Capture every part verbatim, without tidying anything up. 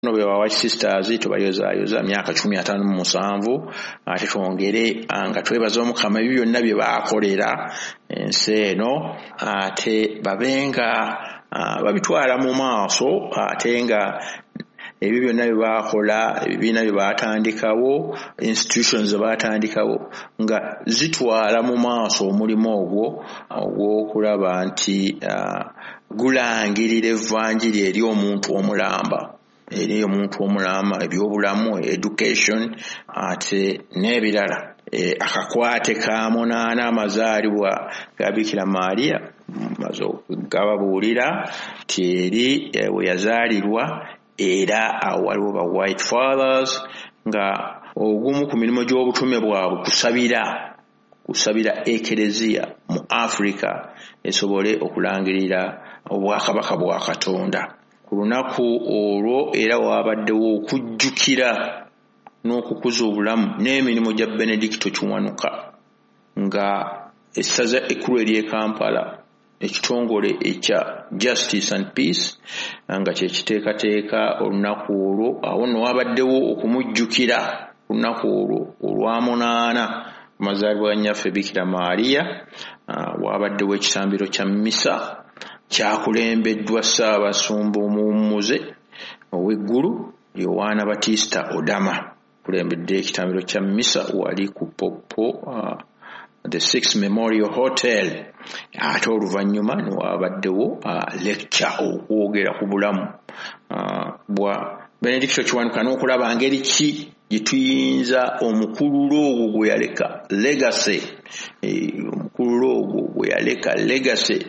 no bwe bawa sisters tubayoza yoza myaka kumi na ttaano mu musanvu ate twongere nga twebaza Omukama ebyo byonna bye baakolera ensi eno ate babenga uh, babitwala mu maaso ate nga ebyo byonna bye baakola ebibiina bye baatandikawo institutions baatandikawo nga zitwala mu maaso omulimu ogwo ogw'okulaba nti uh, gulangirira evvanjiri eri omuntu omulamba eri omuntu omulama ebyobulamu education ate n'ebirala e, akakwate ka munaana amazaalibwa ga Bikira Maria mazo gababuulira ti eri e, we yazaalirwa era awaliwo ba white fathers nga ogumu ku mirimu gy'obutume bwabwe kusabira kusabira ekereziya mu Africa esobole okulangirira obwakabaka bwa Katonda. Ku lunaku olwo era wabaddewo okujjukira n'okukuza obulamu n'emirimu gya Benedicto Kiwanuka nga essaza ekkulu ery'e Kampala ekitongole ekya Justice and Peace nga kye kiteekateeka olunaku olwo awo nno wabaddewo okumujjukira ku lunaku olwo olwa munaana amazaalibwa ga nnyaffe Bikira Maria. Uh, wabaddewo ekitambiro kya mmisa kyakulembeddwa Ssaabasumba omuwummuze ow'eggulu Yohana Batista Odama kulembedde ekitambiro kya mmisa wali ku Popo uh, the Six Memorial Hotel. Ate oluvannyuma ne wabaddewo uh, lecture okwogera ku bulamu uh, bwa Benedicto Kiwanuka n'okulaba ngeri ki gye tuyinza omukululo ogwo gwe yaleka legacy e, omukululo ogwo gwe yaleka legacy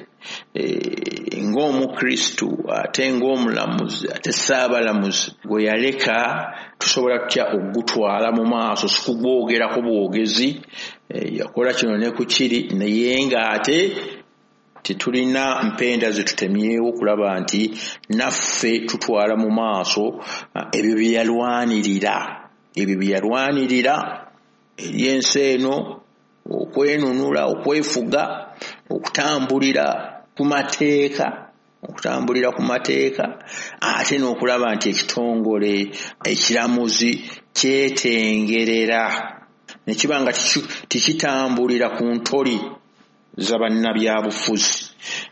e, ng'omukristu ate ng'omulamuzi ate saabalamuzi gwe yaleka tusobola tutya okugutwala mu maaso sikugwogerako bwogezi e, yakola kino ne ku kiri naye ng'ate tetulina mpenda zetutemyewo okulaba nti naffe tutwala mu maaso ebyo bye yalwanirira ebyo bye yalwanirira eri ensi eno okwenunula okwefuga okutambulira ku mateeka okutambulira ku mateeka ate n'okulaba nti ekitongole ekiramuzi kyetengerera ne kiba nga tikitambulira ku ntoli z'abannabyabufuzi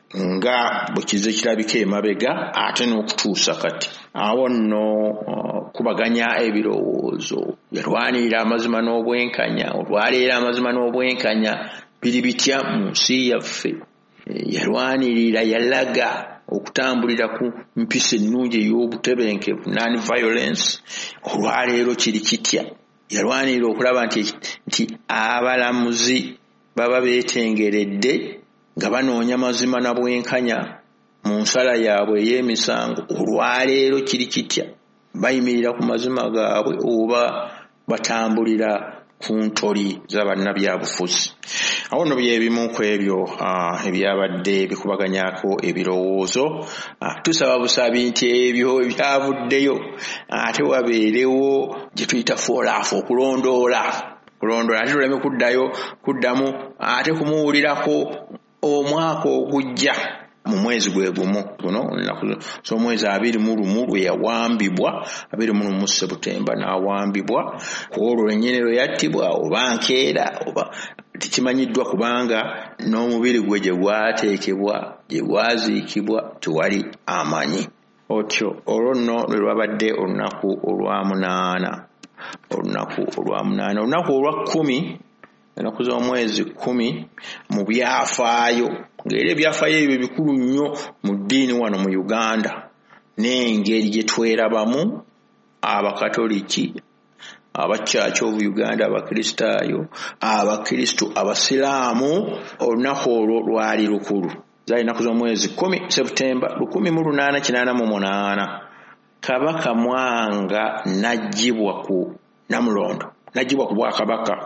nga bwe kize kirabika emabega ate n'okutuusa kati awo nno uh, kubaganya ebirowoozo yalwanirira amazima n'obwenkanya olwaleero amazima n'obwenkanya biri bitya mu nsi yaffe e, yalwanirira yalaga okutambulira ku mpisa ennungi ey'obutebenkevu non violence olwaleero kiri kitya yalwanirira okulaba nti, nti abalamuzi baba beetengeredde nga banoonya mazima na bwenkanya mu nsala yaabwe ey'emisango olwaleero kiri kitya bayimirira ku mazima gaabwe oba batambulira ku ntoli z'abannabyabufuzi. Awo nno byebimu ku ebyo uh, ebyabadde bikubaganyako ebirowoozo uh, tusaba busabi nti ebyo ebyavuddeyo ate uh, wabeerewo gye tuyita foolaafu okulondoola kulondola ate tuleme kuddayo kuddamu ate kumuwulirako omwaka ogujja mu mwezi gwe gumu guno so mwezi abiri mu lumu lwe yawambibwa abiri mu lumu Sebutemba n'awambibwa olwo lwennyini lwe yattibwa oba nkeera oba tekimanyiddwa kubanga n'omubiri gwe gye gwateekebwa gye gwaziikibwa tewali amanyi. Otyo olwo nno lwe lwabadde olunaku olwa munaana olunaku olwa munaana olunaku olwa kkumi ennaku z'omwezi kkumi mu byafaayo ng'era ebyafaayo ebyo bikulu nnyo mu ddiini wano mu Uganda n'engeri gye twerabamu abakatoliki aba Church of Uganda abakristaayo abakristu abasiraamu olunaku olwo lwali lukulu zaali ennaku z'omwezi kkumi Septemba lukumi mu lunaana kinaana mu munaana Kabaka Mwanga najjibwa ku Namulondo najjibwa ku Bwakabaka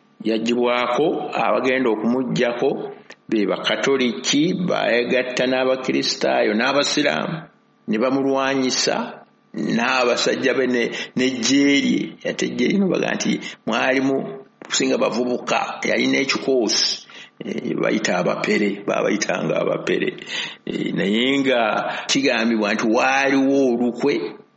yajjibwako abagenda okumuggyako be bakatoliki bayegatta n'abakristaayo n'abasiraamu ne bamulwanyisa n'abasajja be n'ejjeerye ate ejjeerye no baga nti mwalimu kusinga bavubuka yalina ekikoosi e, bayita abapere babayitanga abapere e, naye nga kigambibwa nti waaliwo olukwe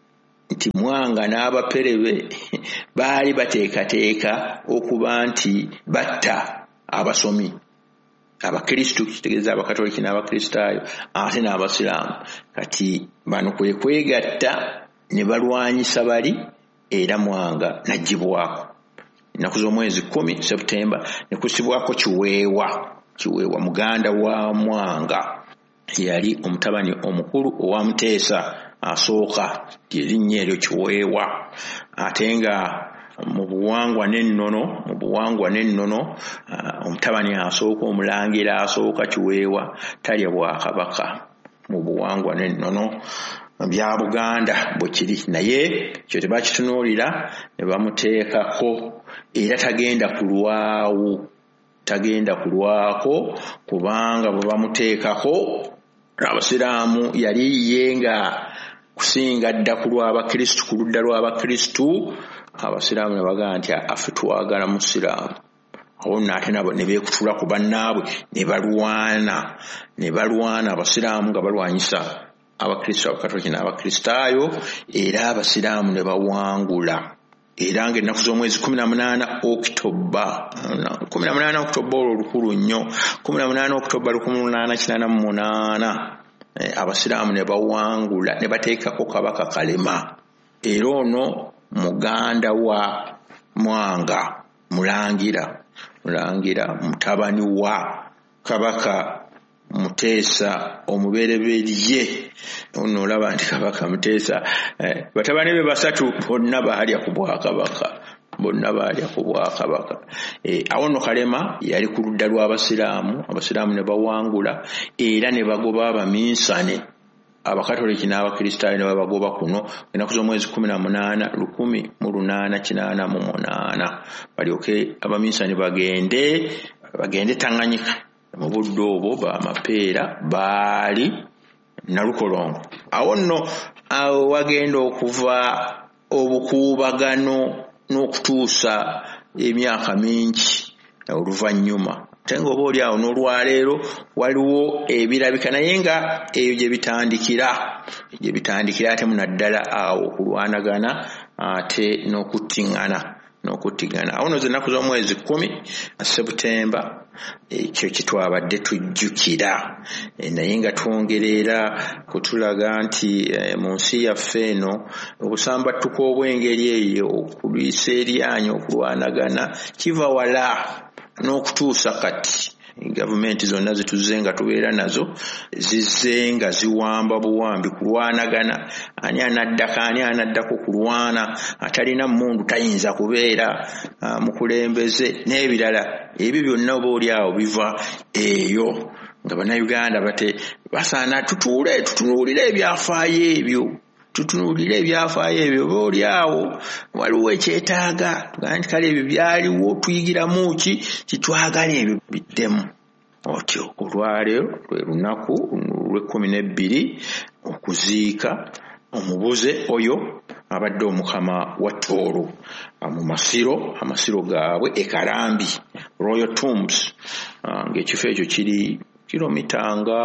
nti Mwanga n'abaperebe baali bateekateeka okuba nti batta abasomi abakristu kitegeeza abakatoliki n'abakristaayo ate n'abasiraamu. Kati bano kwe kwegatta ne balwanyisa bali era Mwanga n'agibwako. Ennaku z'omwezi kumi Septemba ne kusibwako Kiweewa. Kiweewa muganda wa Mwanga yali omutabani omukulu owa Muteesa asooka, erinnya eryo Kiweewa. Ate nga mu buwangwa n'ennono mu buwangwa n'ennono uh, omutabani asooka omulangira asooka Kiweewa talya Bwakabaka mu buwangwa n'ennono bya Buganda bwe kiri, naye kyo tebakitunuulira ne bamuteekako era tagenda kulwawo tagenda kulwako kubanga bwe bamuteekako Abasiraamu yali yenga kusinga dda ku lw'Abakristu ku ludda lw'Abakristu. Abasiraamu ne bagamba nti affe twagala Musiraamu. Awo nate nabo ne beekutula ku bannaabwe ne balwana ne balwana Abasiraamu nga balwanyisa Abakristu Abakatoliki n'Abakristaayo era Abasiraamu ne bawangula. Era ng'ennaku z'omwezi kumi na munaana Oktoba kumi na munaana Oktoba olwo lukulu nnyo kumi na munaana Oktoba lukumi lunaana kinaana mu munaana Abasiraamu ne bawangula ne bateekako Kabaka Kalema. Era ono muganda wa Mwanga Mulangira Mulangira mutabani wa Kabaka Muteesa omubereberye. Ono olaba nti Kabaka Muteesa eh, batabani be basatu bonna baalya ku Bwakabaka bonna baalya ku Bwakabaka. Eh, awo no Kalema yali ku ludda lw'Abasiraamu. Abasiraamu ne bawangula era ne bagoba Abaminsane Abakatoliki n'Abakristaayo ne babagoba kuno ennaku z'omwezi kumi na munaana lukumi mu lunaana kinaana mu munaana balyoke Abaminsane bagende bagende Tanganyika. Mu budde obwo bamapeera baali Nalukolongo. Awo nno awo wagenda okuva obukuubagano n'okutuusa emyaka mingi oluvannyuma. Ate nga oba oli awo n'olwaleero waliwo ebirabika naye nga ebyo gye bitandikira gye bitandikira ate munaddala awo okulwanagana ate n'okuttiŋŋana n'okuttigana. Awo nno z'ennaku z'omwezi kumi Septemba ekyo kitwabadde tujjukira e, naye nga twongerera kutulaga nti e, mu nsi yaffe eno obusambattuko obw'engeri eyo okulwisa eryanyi okulwanagana kiva wala n'okutuusa kati gavumenti zonna zituze nga tubeera nazo zizze nga ziwamba buwambi kulwanagana. Ani anaddako ani anaddako kulwana atalina mmundu tayinza kubeera uh, mukulembeze n'ebirala ebyo byonna oba oli awo biva eyo nga Bannayuganda bate basaana tutuule tutunuulire ebyafaayo ebyo tutunuulire ebyafaayo ebyo oba oli awo waliwo ekyetaaga tugaa nti kale ebyo byaliwo tuyigiramu ki kitwagala ebyo biddemu. Otyo olwaleero lwe lunaku lw'ekkumi n'ebbiri okuziika omubuze oyo abadde omukama wa Tooro mu masiro amasiro gaabwe e Karambi Royal Tombs. Uh, ng'ekifo ekyo kiri kilomita nga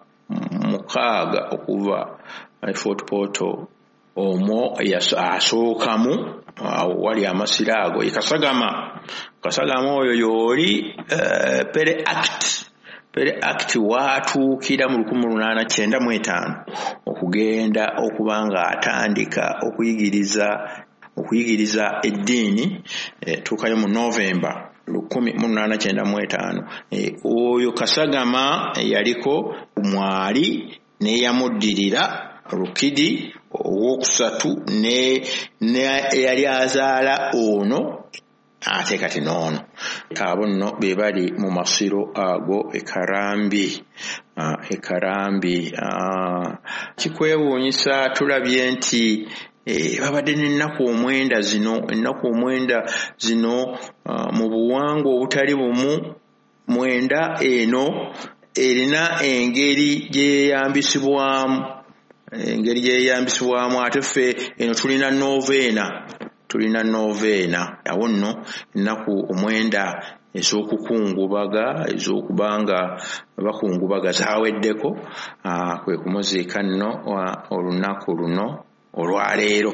mukaaga okuva Fort Portal. Omwo asookamu awo wali amasiro ago e Kasagama. Kasagama oyo yoli uh, Pere Act Pere Act watuukira mu lukumi lunaana kyenda mu etaano okugenda okuba nga atandika okuyigiriza okuyigiriza eddiini e, tuukayo mu Novemba lukumi mu lunaana kyenda mu etaano. E, oyo Kasagama e, yaliko mwali n'eyamuddirira Rukidi owookusatu ne ne eyali azaala ono ate kati noono. Abo nno be bali mu masiro ago e Karambi. Uh, e Karambi uh, kikwewuunyisa tulabye nti eh, babadde n'ennaku omwenda zino ennaku omwenda zino uh, mu buwangwa obutali bumu mwenda eno erina engeri gyeyambisibwamu engeri gyeyambisibwamu ate ffe eno tulina noveena tulina noveena. Awo nno ennaku omwenda ez'okukungubaga ez'okubanga bakungubaga zaweddeko uh, kwe kumuziika nno uh, olunaku luno olwaleero.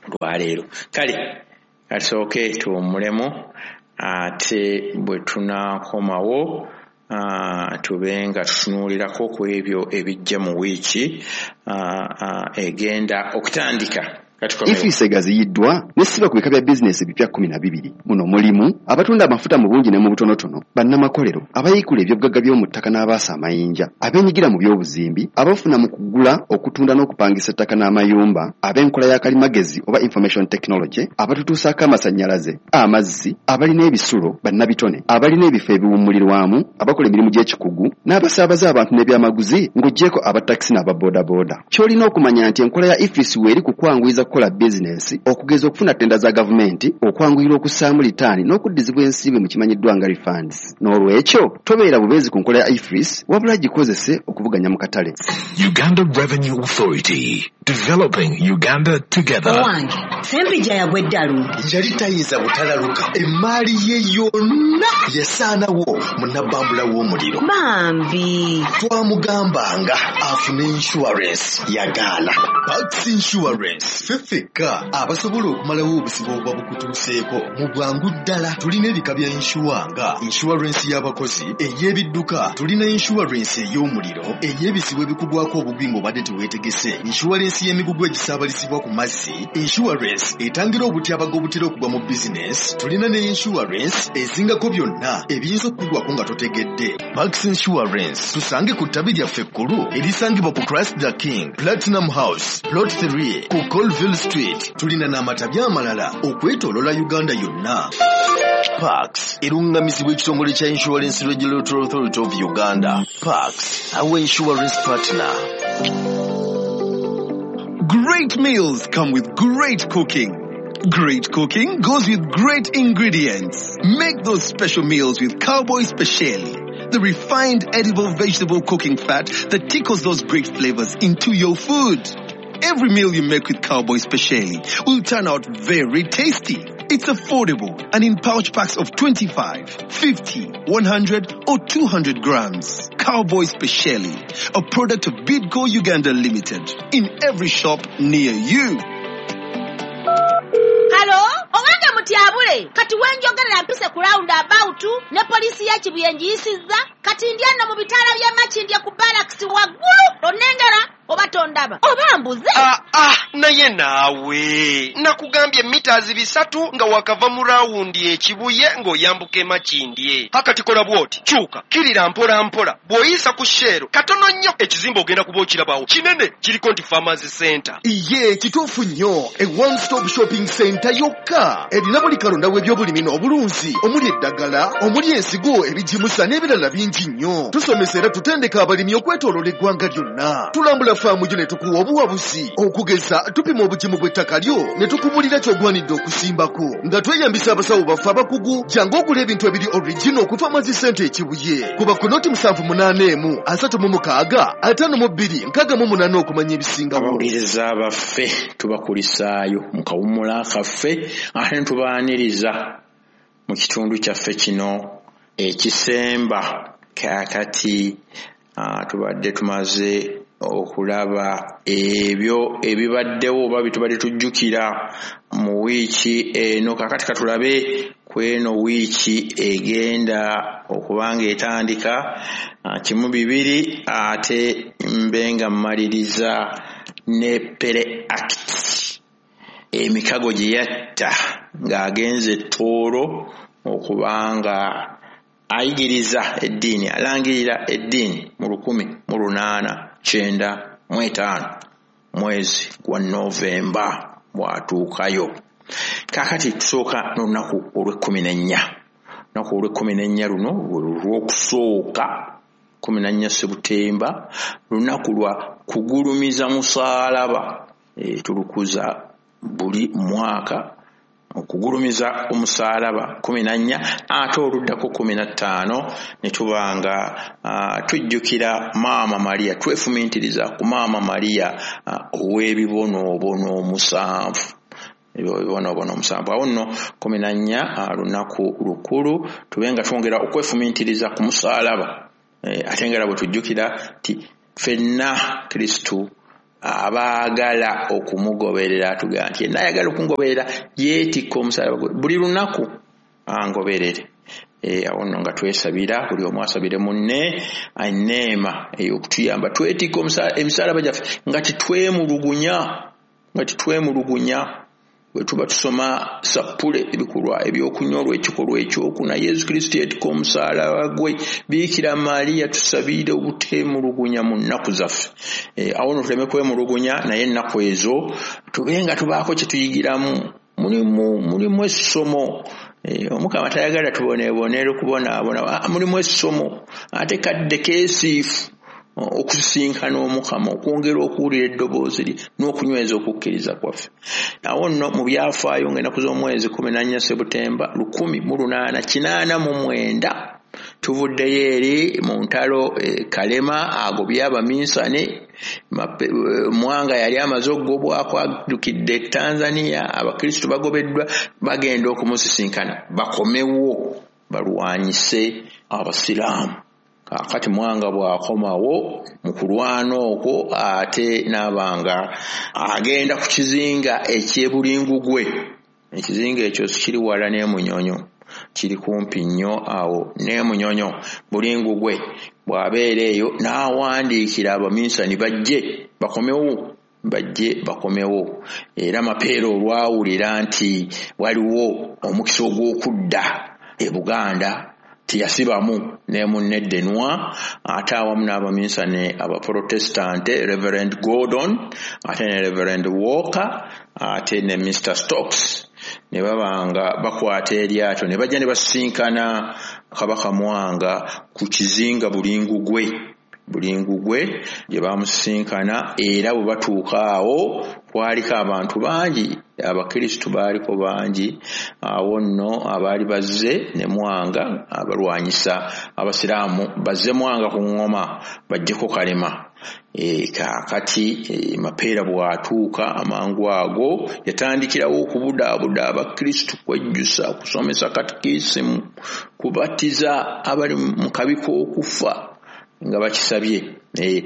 lwaleero. Kale kasooke tuwummulemu ate bwe tunaakomawo Uh, tubenga tutunuulirako ku ebyo ebijja mu wiiki uh, uh, egenda okutandika. Ifisi gaziyiddwa nesiba ku bika bya bizinesi bipya kumi na bibiri. Muno mulimu abatunda amafuta mu bungi ne mu butonotono, bannamakolero, abayikula eby'obugagga by'omu ttaka n'abaasa amayinja, abeenyigira mu by'obuzimbi, abafuna mu kugula, okutunda n'okupangisa ettaka n'amayumba, ab'enkola ya kalimagezi oba information technology, abatutuusaako amasannyalaze, amazzi, abalina ebisulo, bannabitone, abalina ebifo ebiwummulirwamu, abakola emirimu gy'ekikugu, n'abasaabaza abantu n'ebyamaguzi ng'oggyeko abatakisi n'ababoodaboda. Ky'olina okumanya nti enkola ya Ifisi weeri kukwanguyiza kukola bizinesi, okugeza okufuna tenda za gavumenti, okwanguyira okussaamu litaani n'okuddizibwa ensimbi mu kimanyiddwa nga refunds. N'olwekyo tobeera bubeezi ku nkola ya I F R I S wabula gikozese okuvuganya mu katale. Uganda Revenue Authority, developing Uganda together. Owange sempija yagwe ddalu yali tayinza butalaluka, emmaali ye yonna yasaanawo munnabambula w'omuliro. bambi Twamugambanga afune insurance yagaana. Pax Insurance fefeka abasobola okumalawo obusibo obwa bukutuuseeko mu bwangu ddala. Tulina ebika bya insuwanga, insurance y'abakozi, ey'ebidduka, tulina insurance ey'omuliro, ey'ebisibo ebikugwako obugwi ng'obadde teweetegese, insurance y'emigugu egisaabalizibwa ku mazzi, insurance etangira obutyabaga obutera okugwa mu business, tulina ne insurance ezingako byonna ebiyinza okukugwako nga totegedde. Pax Insurance tusange ku ttabi lyaffe ekkulu erisangibwa ku Christ the King, Platinum House, Plot three ku Colville Street. Tulina n'amatabi amalala okwetoolola Uganda yonna. Pax erungamizibwa ekitongole kya Insurance Regulatory Authority of Uganda. Pax, our insurance partner. Great meals come with great cooking. Great cooking goes with great ingredients. Make those special meals with Cowboy Speciale, the refined edible vegetable cooking fat that tickles those great flavors into your food. Every meal you make with Cowboy Speciale will turn out very tasty. It's affordable and in pouch packs of twenty-five, fifty, one hundred or two hundred grams. Cowboy Speciale, a product of Bidco Uganda Limited, in every shop near you. Hello? Owange mutyabule. Kati wenjogerera mpise ku round about ne polisi ya Kibuye njiyisizza. Kati ndiana mu bitala bya Makindye ku barracks waggulu. Onengera oba tondaba. Oba mbuze. Ah ah naye naawe. Nakugambye meters bisatu nga wakava mu round e Kibuye ng'oyambuke Makindye. Hakati kola bwoti. Chuka. Kirira mpola mpola. Bwoyisa ku shero. Katono nnyo ekizimbo ogenda kuba okirabawo. Kinene kiriko nti Farmers Center. Iye kituufu nnyo. A one stop shopping center yokka. Erina buli kalonda w'ebyobulimi n'obulunzi. Omuli eddagala, omuli ensigo, ebijimusa n'ebirala bingi nnyo. Tusomesa era tutendeka abalimi okwetooloola eggwanga lyonna. Tulambula faamu gyo ne tukuwa obuwabuzi. Okugeza tupima obugimu bw'ettaka lyo ne tukubulira ky'ogwanidde okusimbako. Nga tweyambisa abasawo baffe abakugu, jangu ogula ebintu ebiri original ku Farmers Center e Kibuye. Kuba ku noti musanvu munaana emu, asatu mu mukaaga, ataano mu bbiri, nkaaga mu munaana okumanya ebisingawo. Abawuliriza baffe tubakulisaayo mu kawummula kaffe ate tubaaniriza mu kitundu kyaffe kino ekisemba. Kaakati uh, tubadde tumaze okulaba ebyo ebibaddewo oba bitubadde tujjukira mu wiiki eno. Kaakati katulabe kweno wiiki egenda okubanga etandika uh, kimu bibiri ate mbenga mmaliriza ne Pere Act emikago gye yatta ng'agenze ettoolo okubanga ayigiriza eddiini, alangirira eddiini mu lukumi mu lunaana kyenda mu etaano mwezi gwa Novemba bwatuukayo. Kaakati tusooka n'olunaku olw'ekkumi n'ennya. Olunaku olw'ekkumi n'ennya luno lw'okusooka kumi na nnya Sebutemba, lunaku lwa kugulumiza musaalaba. E, tulukuza buli mwaka okugulumiza omusaalaba kumi na nnya ate oluddako kumi na ttaano ne tubanga uh, tujjukira Maama Maria, twefumiitiriza ku Maama Maria uh, ow'ebibonoobono omusanvu. Ebibonoobono omusanvu. Awo nno kumi na nnya uh, lunaku lukulu tubenga twongera okwefumiitiriza ku musaalaba. E, ate ngera bwe tujjukira ti ffenna Kristu abaagala okumugoberera atugaa nti yenna ayagala okungoberera yeetikka omusalaba gwe buli lunaku angoberere. E, awo nno nga twesabira buli omu asabire munne aneema ey'okutuyamba twetikka emisalaba gyaffe nga titwemulugunya nga titwemulugunya bwe tuba tusoma sappule ebikolwa ebyokunywa olw'ekikolwa ekyokuna Yesu Kristo yeetikka omusalaba gwe Biikira Maaliya tusabire obuteemulugunya mu nnaku zaffe. E, awo nno tuleme kwemulugunya naye ennaku ezo tube nga tubaako kye tuyigiramu mulimu mulimu essomo. E, Omukama tayagala tuboneebonera okubonaabona mulimu essomo ate kadde keesiifu okusisinkana Omukama okwongera okuwulira eddoboozi lye n'okunyweza okukkiriza kwaffe. Awo nno mu byafaayo ng'ennaku z'omwezi kumi na nnya Sebutemba lukumi mu lunaana kinaana mu mwenda tuvuddeyo eri mu ntalo e, Kalema agobye abaminsane. Mwanga yali amaze okugobwako addukidde Tanzania. Abakristo bagobeddwa bagenda okumusisinkana bakomewo balwanyise Abasiraamu. Kakati Mwanga bw'akomawo mu kulwana okwo ate n'abanga agenda ku kizinga eky'Ebulingugwe. Ekizinga ekyo kiri wala n'emunyonyo kiri kumpi nnyo awo n'emunyonyo Bulingugwe. Bw'abeera eyo n'awandiikira abaminsani bajje bakomewo bajje bakomewo. Era Mapeera olwawulira nti waliwo omukisa ogw'okudda e Buganda tiyasibamu ne munne Denwa ate awamu n'abaminsane abaprotestante Reverend Gordon ate ne Reverend Walker ate ne Mister Stokes ne babanga bakwata eryato ne bajja ne basisinkana Kabaka Mwanga ku kizinga Bulingugwe. Bulingugwe gye bamusisinkana era bwe batuuka awo kwaliko abantu bangi abakristo baaliko bangi. Awo nno abaali bazze ne Mwanga abalwanyisa Abasiraamu bazze Mwanga ku ngoma bajjeko Kalema. E, kakati e, Mapeera bw'atuuka amangu ago yatandikirawo okubudaabuda abakristo kwejjusa kusomesa katikisimu kubatiza abali mu kabi k'okufa nga bakisabye. E,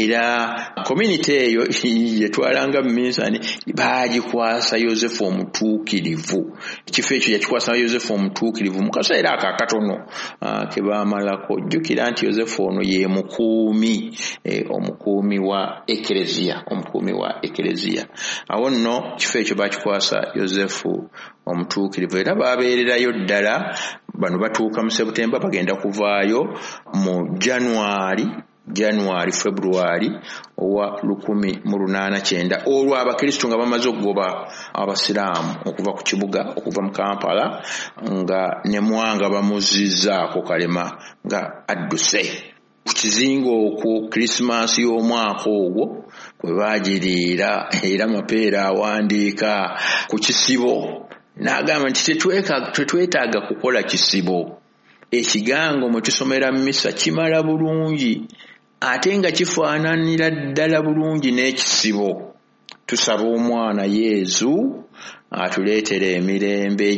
era community eyo yetwalanga minsani baagikwasa Yosefu omutuukirivu. Ekifo ekyo yakikwasa Yosefu omutuukirivu mu kaseera ako akatono ke baamalako. Jjukira nti Yosefu ono ye mukuumi e, omukuumi wa ekereziya omukuumi wa ekereziya. Awo nno kifo ekyo baakikwasa Yosefu omutuukirivu era baabeererayo ddala. Bano batuuka mu Sebutemba bagenda kuvaayo mu January January February owa lukumi mu lunaana kyenda olwo abakristo nga bamaze okugoba Abasiraamu okuva ku kibuga okuva mu Kampala nga ne Mwanga bamuzizzaako Kalema nga adduse. Ku kizinga okwo Christmas y'omwaka ogwo kwe baagiriira era Mapeera awandiika ku kisibo n'agamba nti tetwetaaga kukola kisibo. Ekigango mwe tusomera mmisa kimala bulungi ate nga kifaananira ddala bulungi n'ekisibo. Tusaba Omwana Yesu atuleetera emirembe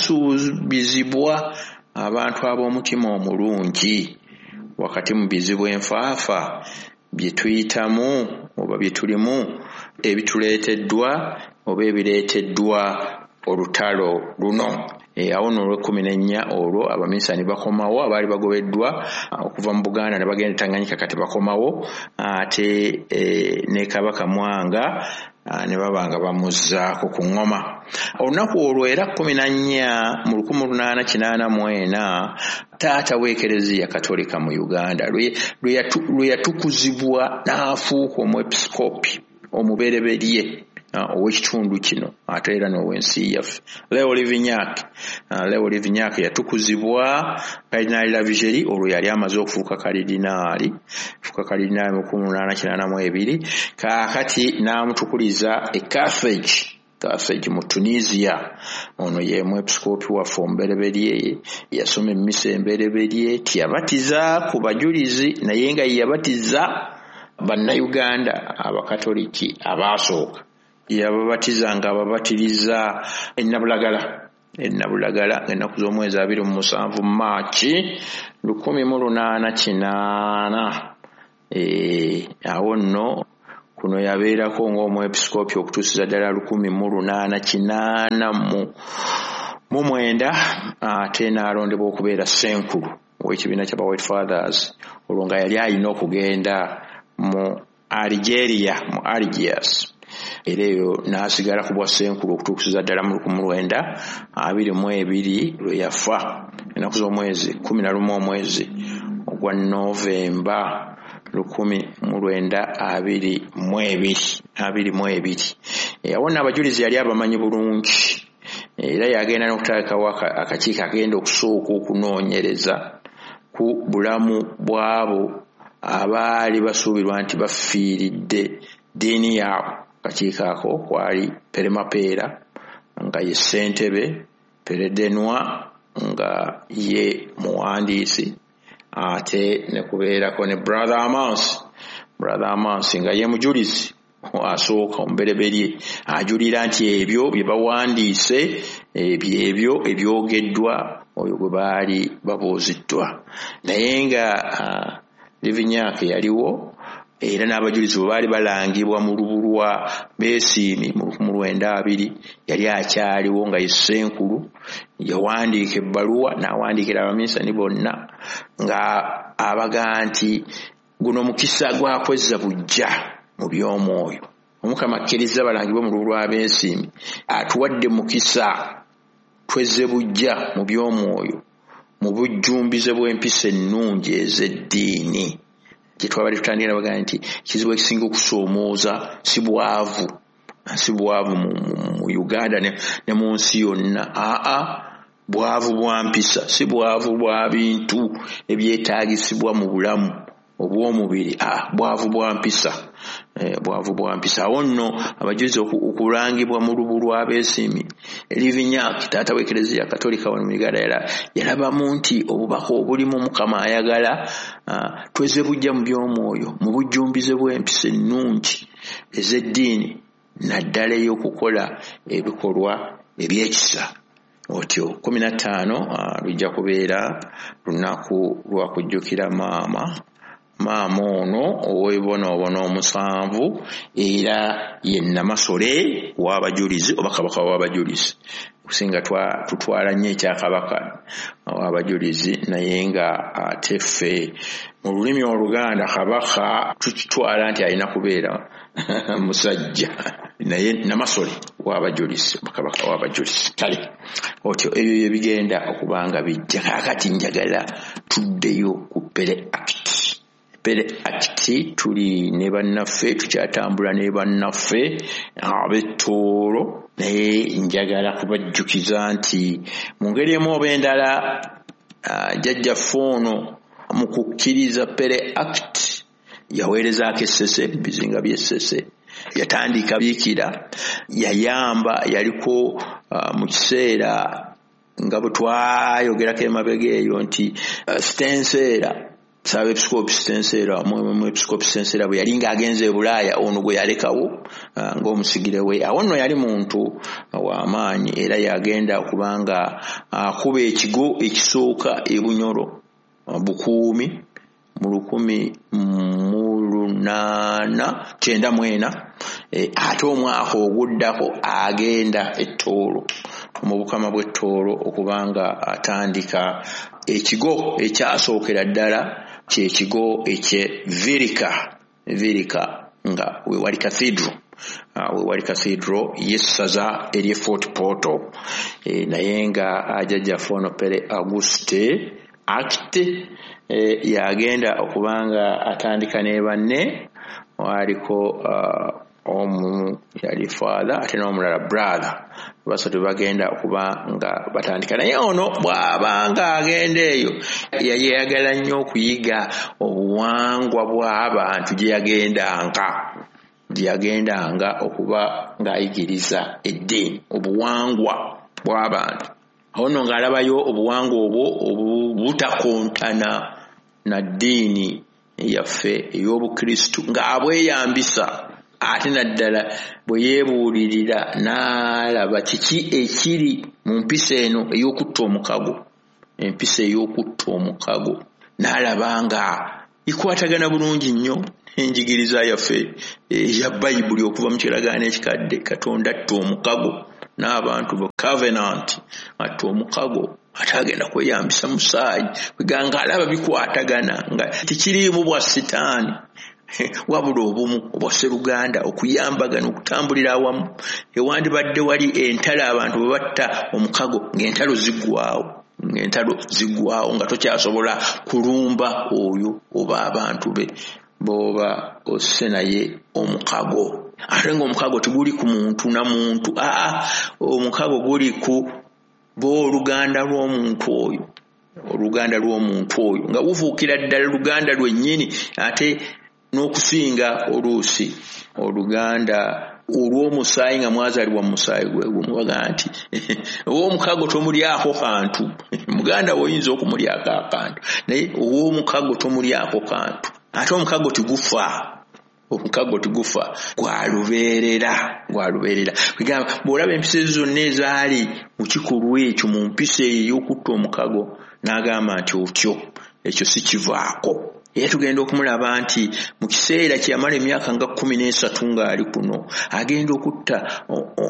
egyasuubizibwa abantu ab'omutima omulungi wakati mu bizibu enfaafa bye tuyitamu oba bye tulimu ebituleeteddwa oba ebireeteddwa olutalo luno. E, awo nno olw'ekkumi n'ennya olwo abaminsani bakomawo abaali bagobeddwa okuva mu Buganda ne bagenda Tanganyika kati bakomawo ate e, ne Kabaka Mwanga ne babanga bamuzzaako ku ngoma. Olunaku olwo era kkumi na nnya mu lukumi lunaana kinaana mu ena taata w'ekereziya Katolika mu Uganda lwe yatukuzibwa n'afuuka omwepiskopi omubereberye ow'ekitundu kino ate era n'ow'ensi yaffe Leo Livignac. Leo Livignac yatukuzibwa Kardinali Lavigeri olwo yali amaze okufuuka kalidinaali fuuka kalidinaali mu kkumi lunaana kinaana mu ebiri. Kaakati n'amutukuliza e Carthage Carthage mu Tunisia. Ono ye mwepiskopi waffe omubereberye yasoma emmisa embereberye tiyabatiza ku bajulizi naye nga yabatiza bannayuganda abakatoliki abaasooka. Yababatiza nga ababatiriza ennabulagala ennabulagala ennaku z'omwezi abiri mu musanvu Maaci lukumi mu lunaana kinaana. E, awo nno kuno yabeerako ng'omwepisikoopi okutuusiza ddala lukumi mu lunaana kinaana mu mu mwenda ate n'alondebwa okubeera senkulu w'ekibiina ky'aba White Fathers olwo nga yali alina okugenda mu Algeria mu Algiers era eyo n'asigala ku bwa senkulu okutuusiza ddala mu lukumi lwenda abiri mu ebiri lwe yafa ennaku z'omwezi kumi na lumu omwezi ogwa Novemba lukumi mu lwenda abiri mu ebiri abiri mu ebiri awonna abajulizi yali abamanyi bulungi era yagenda n'okutandikawo akakiiko agenda okusooka okunoonyereza ku bulamu bw'abo abaali basuubirwa nti bafiiridde ddiini yaabwe. Akakiiko ako kwali Pere Mapeera nga ye ssentebe, Pere Denwa nga ye muwandiisi, ate ne kubeerako ne Brother Amansi Brother Amansi nga ye mujulizi asooka omubereberye ajulira nti ebyo bye bawandiise ebyo ebyogeddwa oyo gwe baali babuuziddwa. Naye nga uh, Livinyaaka yaliwo era n'abajulizi bwe baali balangibwa mu lubulwa Beesiimi mu lukumi lwenda abiri yali akyaliwo nga ye ssenkulu, yawandiika ebbaluwa n'awandiikira abaminsani bonna nga abaga nti guno mukisa gwakwezza bujja mu by'omwoyo. Omukama akkiriza balangibwe mu lubulwa Beesiimi atuwadde mukisa twezze bujja mu by'omwoyo mu bujjumbize bw'empisa ennungi ez'eddiini. Gye twabali tutandikira baga nti kizibu ekisinga okusoomooza si bwavu si bwavu mu, mu, mu Uganda ne, ne mu nsi yonna. Aa bwavu bwa mpisa, si bwavu bwa bintu ebyetaagisibwa mu bulamu obw'omubiri. Ah, bwavu bwa mpisa eh, bwavu bwa mpisa. Awo nno abajulizi okulangibwa mu lubulwa Beesiimi, Livinyaaka taata w'Eklezia Katolika wano mu Uganda yalabamu nti obubaka obulimu Mukama ayagala uh, tweze bujja mu by'omwoyo mu bujjumbize bw'empisa ennungi ez'eddiini naddala ey'okukola ebikolwa ebyekisa. Otyo kumi na ttaano uh, lujja kubeera lunaku lwa kujjukira maama maama ono ow'ebibonoobono omusanvu era ye Namasole w'abajulizi oba kabaka w'abajulizi. Kusinga tutwala nnyo ekyakabaka w'abajulizi naye nga ate ffe mu lulimi Oluganda kabaka tukitwala nti alina kubeera musajja, naye Namasole w'abajulizi kabaka w'abajulizi. Kale otyo ebyo bye bigenda okuba nga bijja. Kaakati njagala tuddeyo ku Pere Act. Pere Act tuli ne bannaffe tukyatambula ne bannaffe ab'ettoolo, naye njagala kubajjukiza nti mu ngeri emu oba endala jjajjaffe ono mu kukkiriza Pere Act yaweerezaako essese, bizinga by'essese, yatandika biikira, yayamba, yaliko uh, mu kiseera nga bwe twayogerako emabega eyo nti uh, Stenseera Saabeepisikoopi Stenseera mu Episikoopi Stenseera bwe yali ng'agenze e Bulaaya ono gwe yalekawo uh, ng'omusigire we. Awo nno yali muntu uh, w'amaanyi era yagenda okubanga akuba uh, ekigo ekisooka e Bunyoro uh, Bukuumi mu lukumi mu lunaana kyenda mwena e, ate omwaka oguddako agenda ettoolo mu bukama bw'ettoolo okubanga atandika ekigo ekyasookera ddala kyekigo ekye Vilika Vilika nga we wali cathedral uh, we wali cathedral yessaza ery'e Fort Portal e, naye nga ajjajjaffe ono Pere Auguste Act e, yagenda okubanga atandika ne banne waliko uh, omu yali father ate n'omulala brother, basatu bagenda okuba nga batandika. Naye ono bw'abanga agenda eyo yayagala nnyo okuyiga obuwangwa bw'abantu gye yagendanga gye yagendanga okuba ng'ayigiriza eddiini, obuwangwa bw'abantu. Awo nno ng'alabayo obuwangwa obwo obutakontana na ddiini yaffe ey'Obukristu ng'abweyambisa ate naddala bwe yeebuulirira n'alaba kiki ekiri mu mpisa eno ey'okutta omukago, empisa ey'okutta omukago, n'alaba nga ikwatagana bulungi nnyo enjigiriza yaffe ya Bayibuli okuva mu kiragaano ekikadde. Katonda atta omukago n'abantu bo covenant, atta omukago ate agenda kweyambisa musaayi kweganga alaba bikwatagana nga tikiriimu bwa sitaani wabula obumu obwa Sseruganda okuyambagana okutambulira awamu. Ewandibadde wali entalo abantu bwe batta omukago ng'entalo ziggwawo ng'entalo ziggwawo nga tokyasobola kulumba oyo oba abantu be boba osse naye omukago. Ate ng'omukago teguli ku muntu na muntu, aa omukago guli ku booluganda lw'omuntu oyo, oluganda lw'omuntu oyo nga bufuukira ddala luganda lwennyini ate n'okusinga oluusi oluganda olw'omusaayi nga mwazaalibwa mu musaayi gwe gumubaga nti ow'omukago tomulyako kantu. Muganda woyinza okumulyako akantu naye ow'omukago tomulyako kantu. Ate omukago tigufa, omukago tigufa gwa lubeerera, gwa lubeerera. Kwegamba bw'olaba empisa zonna ezaali mu kikolwa ekyo mu mpisa eyo ey'okutta omukago n'agamba nti otyo ekyo si kivaako. Era tugenda okumulaba nti mu kiseera kyeyamala emyaka nga kkumi n'esatu ng'ali kuno agenda okutta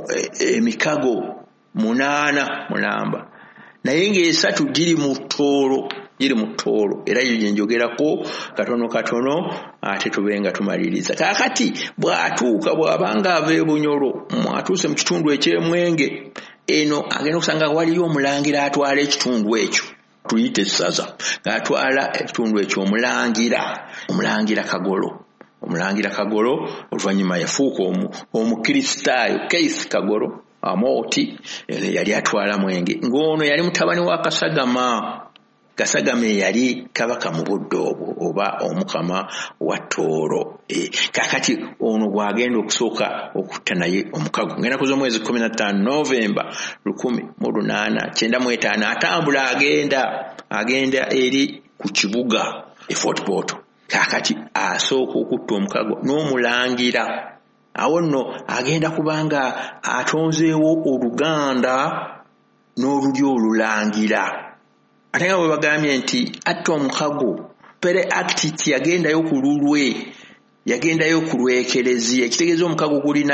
emikago munaana mulamba, naye ng'esatu giri mu ttoolo, giri mu ttoolo. Era yo gye njogerako katono katono ate tube nga tumaliriza. Kaakati bw'atuuka bw'abanga ava e Bunyoro atuuse mu kitundu eky'Emwenge eno agenda okusanga waliyo omulangira atwala ekitundu ekyo, tuyite essaza, ng'atwala ekitundu ekyo omulangira, omulangira Kagolo. Omulangira Kagolo oluvannyuma yafuuka omukristaayo Keith Kagolo Amooti, yali atwala Mwenge. Ng'ono yali mutabani wa Kasagama. Kasagama yali kabaka mu budde obwo oba omukama wa Tooro. E, kakati ono bw'agenda okusooka okutta naye omukago ng'ennaku z'omwezi kkumi na ttaano Novemba lukumi mu lunaana kyenda mu etaano atambula agenda agenda eri ku kibuga e Fort Portal. Kakati asooka okutta omukago n'omulangira. Awo nno agenda kubanga atonzeewo oluganda n'oluli olulangira. Ate nga bwe bagambye nti atta omukago pere act yagendayo ku lulwe, yagendayo ku lw'ekereziya. Ekitegeeza omukago gulina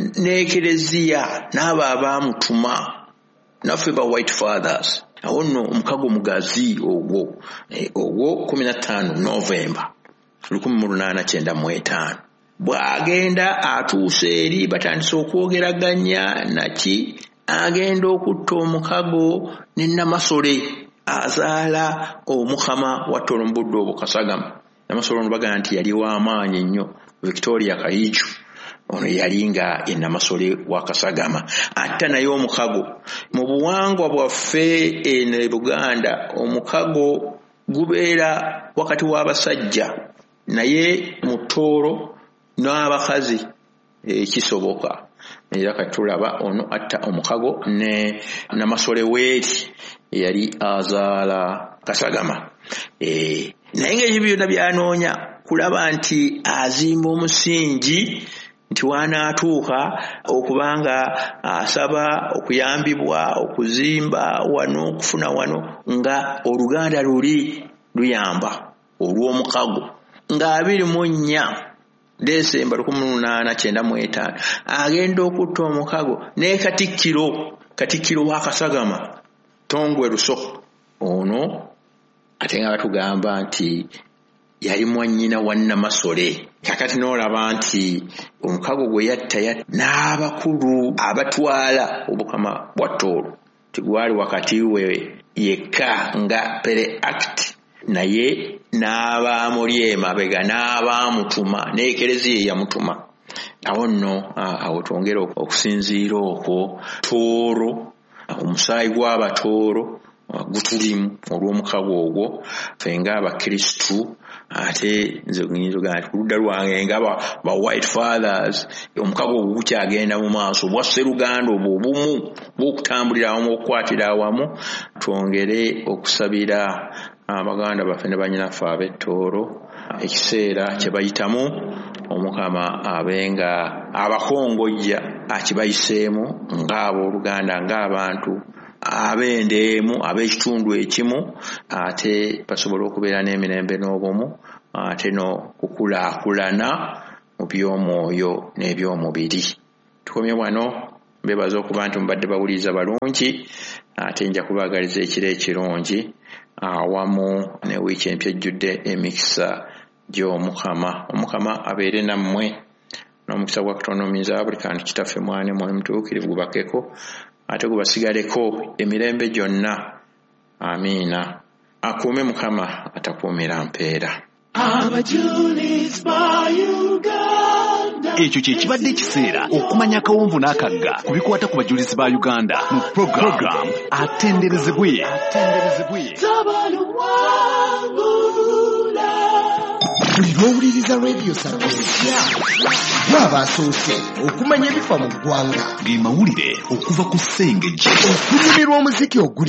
n'ekereziya n'abo abaamutuma naffe ba white fathers. Awo nno omukago mugazi ogwo e, ogwo kumi na ttaano Novemba lukumi mu lunaana kyenda mu etaano. Bw'agenda atuuse eri batandise okwogeraganya naki agenda okutta omukago ne Namasole azaala omukama wa Tooro mu budde obwo Kasagama. Namasole ono bagaa nti yali w'amaanyi nnyo, Victoria Kayiju ono yali nga ye Namasole wa Kasagama. Atta naye omukago mu buwangwa bwaffe eno e Buganda omukago gubeera wakati w'abasajja naye mu Tooro n'abakazi ekisoboka. Era kati tulaba ono atta omukago ne Namasole weeri yali azaala Kasagama. E, naye ng'ebyo byonna byanoonya kulaba nti azimba omusingi nti wanaatuuka okubanga asaba okuyambibwa okuzimba wano okufuna wano nga oluganda luli luyamba olw'omukago nga abiri mu nnya Desemba lukumi mu lunaana kyenda mu etaano agenda okutta omukago ne Katikkiro, Katikkiro wa Kasagama Tongwe Luso ono ate nga batugamba nti yali mwannyina wa Namasole. Kakati n'olaba nti omukago gwe yatta yatta n'abakulu abatwala obukama bwa Tooro tegwali wakati we yekka nga pere act naye n'abaamuli emabega n'abaamutuma n'ekereziya yamutuma. Awo nno awo twongera okusinziira okwo Tooro omusaayi gw'Abatooro gutulimu olw'omukago ogwo ffe ng'Abakristu. Ate nze nyinza ku ludda lwange nga ba white fathers omukago ogwo gukyagenda mu maaso bwa Sseruganda obwo obumu bw'okutambulira awamu okukwatira awamu. Twongere okusabira abaganda baffe ne bannyinaffe ab'e Tooro ekiseera kye bayitamu omukama abenga abakongojja akibayiseemu ng'abooluganda ng'abantu ab'endeemu ab'ekitundu ekimu ate basobole okubeera n'emirembe n'obumu ate no kukulaakulana mu by'omwoyo n'ebyomubiri. Tukomye wano, mbebaza okuba nti mubadde bawuliriza balungi, ate nja kubaagaliza ekiro ekirungi awamu ne wiiki empya ejjudde emikisa gy'omukama. Omukama abeere nammwe n'omukisa gwa Katonda omuyinza buli kantu kitaffe mwana mwoyo mutuukirivu gubakeko ate gubasigaleko emirembe gyonna. Amiina. Akuume Mukama atakuumira mpeera. Ekyo kye kibadde ekiseera okumanya akawonvu n'akagga ku bikwata ku bajulizi ba Uganda mu program Atenderezebwe. Buli lw'owuliriza Radio Sapiensia bw'aba asoose okumanya ebifa mu ggwanga ge mawulire okuva ku Ssengejje, okunyumirwa omuziki oguli